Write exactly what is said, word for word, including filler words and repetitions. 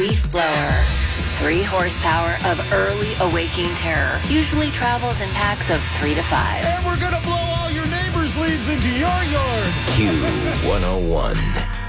Leaf blower. Three horsepower of early awaking terror. Usually travels in packs of three to five. And we're going to blow all your neighbors' leaves into your yard. Q one oh one.